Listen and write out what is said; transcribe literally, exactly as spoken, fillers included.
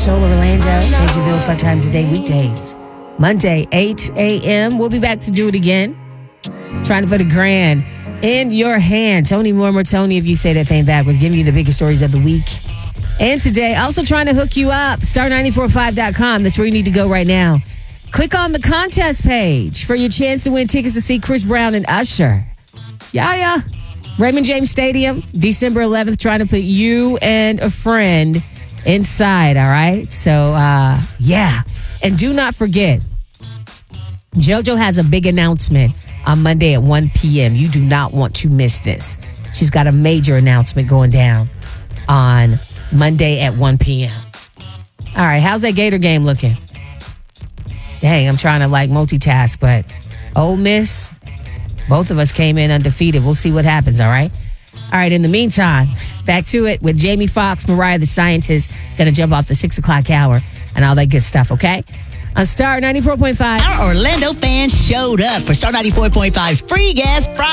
Show Orlando. Pays your bills five times a day, weekdays. Monday, eight a.m. We'll be back to do it again. Trying to put a grand in your hand. Tony Moore, Tony, if you say that thing backwards, giving you the biggest stories of the week. And today, also trying to hook you up. star nine four five dot com. That's where you need to go right now. Click on the contest page for your chance to win tickets to see Chris Brown and Usher. Yeah, yeah. Raymond James Stadium, December eleventh, trying to put you and a friend inside, all right? So, uh, yeah. And do not forget, JoJo has a big announcement on Monday at one p.m. You do not want to miss this. She's got a major announcement going down on Monday at one p.m. All right, how's that Gator game looking? Dang, I'm trying to like multitask, but Ole Miss, both of us came in undefeated. We'll see what happens, all right? All right, in the meantime, back to it with Jamie Foxx, Mariah the Scientist, going to jump off the six o'clock hour and all that good stuff, okay? On Star ninety-four point five. Our Orlando fans showed up for Star ninety-four point five's Free Gas Friday.